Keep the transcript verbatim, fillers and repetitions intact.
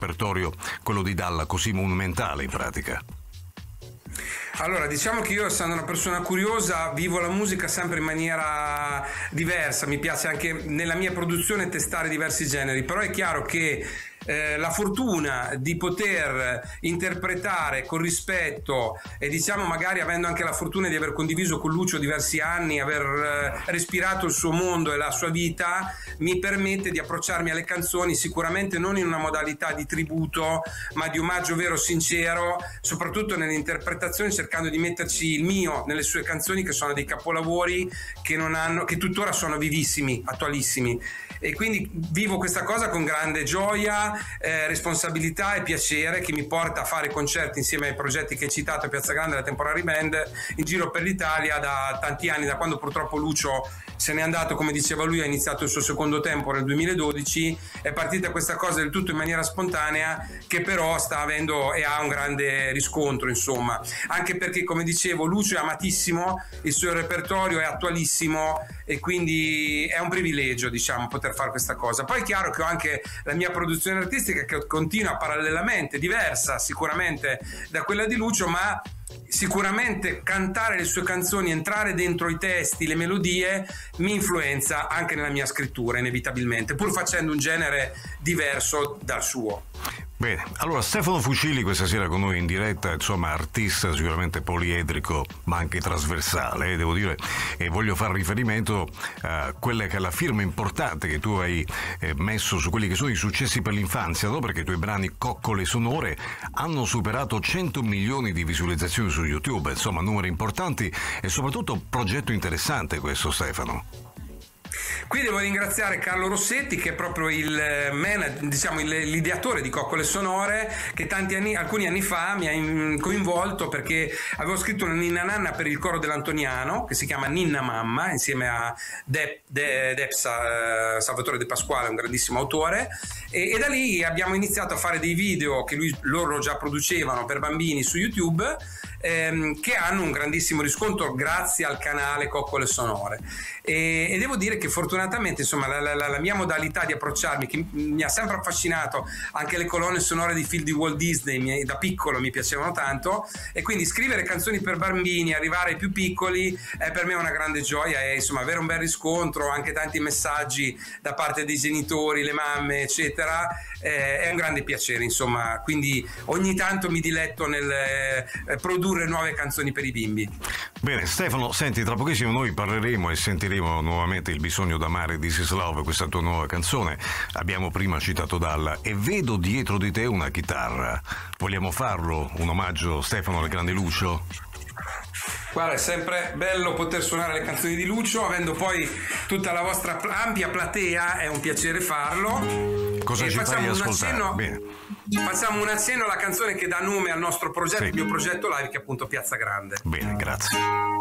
repertorio, quello di Dalla, così monumentale in pratica? Allora, diciamo che io, essendo una persona curiosa, vivo la musica sempre in maniera diversa. Mi piace anche nella mia produzione testare diversi generi, però è chiaro che eh, la fortuna di poter interpretare con rispetto e, diciamo, magari avendo anche la fortuna di aver condiviso con Lucio diversi anni, aver eh, respirato il suo mondo e la sua vita, mi permette di approcciarmi alle canzoni sicuramente non in una modalità di tributo, ma di omaggio vero, sincero, soprattutto nell'interpretazione, cercando di metterci il mio nelle sue canzoni, che sono dei capolavori che non hanno, che tuttora sono vivissimi, attualissimi. E quindi vivo questa cosa con grande gioia, eh, responsabilità e piacere, che mi porta a fare concerti insieme ai progetti che hai citato, Piazza Grande e la Temporary Band, in giro per l'Italia da tanti anni, da quando purtroppo Lucio se n'è andato. Come diceva lui, ha iniziato il suo secondo tempo nel duemiladodici, è partita questa cosa del tutto in maniera spontanea, che però sta avendo e ha un grande riscontro, insomma, anche perché, come dicevo, Lucio è amatissimo, il suo repertorio è attualissimo e quindi è un privilegio, diciamo, poter fare questa cosa. Poi è chiaro che ho anche la mia produzione artistica, che continua parallelamente, diversa sicuramente da quella di Lucio, ma sicuramente cantare le sue canzoni, entrare dentro i testi, le melodie, mi influenza anche nella mia scrittura, inevitabilmente, pur facendo un genere diverso dal suo. Bene, allora Stefano Fucili questa sera con noi in diretta, insomma, artista sicuramente poliedrico ma anche trasversale, eh, devo dire, e voglio fare riferimento a quella che è la firma importante che tu hai eh, messo su quelli che sono i successi per l'infanzia, no? Perché i tuoi brani Coccole Sonore hanno superato cento milioni di visualizzazioni su YouTube, insomma numeri importanti e soprattutto progetto interessante questo, Stefano. Qui devo ringraziare Carlo Rossetti, che è proprio il manager, diciamo il, l'ideatore di Coccole Sonore, che tanti anni, alcuni anni fa mi ha coinvolto perché avevo scritto una ninna nanna per il coro dell'Antoniano che si chiama Ninna Mamma, insieme a De, De, Depsa, eh, Salvatore De Pasquale, un grandissimo autore, e, e da lì abbiamo iniziato a fare dei video che lui, loro già producevano per bambini su YouTube, ehm, che hanno un grandissimo riscontro grazie al canale Coccole Sonore, e, e devo dire che fortunatamente, insomma, la, la, la mia modalità di approcciarmi, che mi ha sempre affascinato, anche le colonne sonore di film di Walt Disney mi, da piccolo mi piacevano tanto, e quindi scrivere canzoni per bambini, arrivare ai più piccoli, è per me una grande gioia, e insomma avere un bel riscontro, anche tanti messaggi da parte dei genitori, le mamme eccetera, eh, è un grande piacere, insomma, quindi ogni tanto mi diletto nel eh, produrre nuove canzoni per i bimbi. Bene Stefano, senti, tra pochissimo noi parleremo e sentiremo nuovamente Il bisogno d'amare di This Is Love, questa tua nuova canzone. Abbiamo prima citato Dalla e vedo dietro di te una chitarra. Vogliamo farlo? Un omaggio, Stefano, al grande Lucio? Guarda, è sempre bello poter suonare le canzoni di Lucio, avendo poi tutta la vostra ampia platea, è un piacere farlo. Cosa e ci fai ascoltare? Accenno, Bene. Facciamo un accenno alla canzone che dà nome al nostro progetto, sì. Il mio progetto live, che è appunto Piazza Grande. Bene, grazie.